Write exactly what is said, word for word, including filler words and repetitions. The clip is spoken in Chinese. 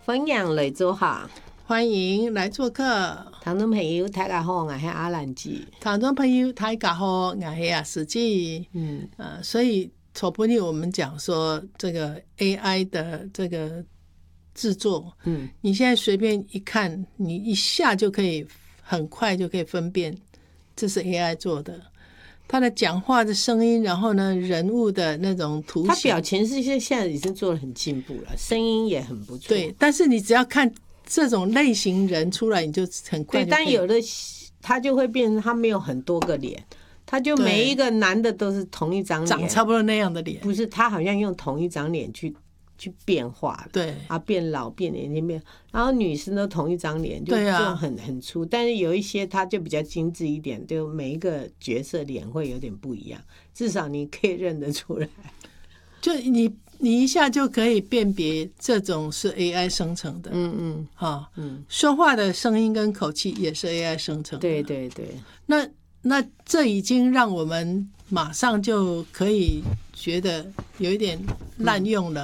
分享来做好， 欢迎来做客。 听众朋友大家好，我是阿兰姐。 听众朋友大家好，我是阿司机。嗯，呃，所以昨天我们讲说这个 A I 的这个制作，嗯，你现在随便一看，你一下就可以很快就可以分辨这是 A I 做的。他的讲话的声音，然后呢，人物的那种图形， 他表情是现在已经做得很进步了，声音也很不错。 对，但是你只要看这种类型人出来，你就很快就可以。 对，但有的他就会变成他没有很多个脸，他就每一个男的都是同一张脸， 长差不多那样的脸， 不是他好像用同一张脸去去变化， 对啊，变老变年轻变，然后女生都同一张脸，就对啊， 就很很粗，但是有一些他就比较精致一点，就每一个角色脸会有点不一样，至少你可以认得出来， 就你你一下就可以辨别这种是 A I 生成的， 嗯嗯， 哈，嗯，说话的声音跟口气也是 A I 生成的， 对对对， 那那这已经让我们马上就可以觉得有一点滥用了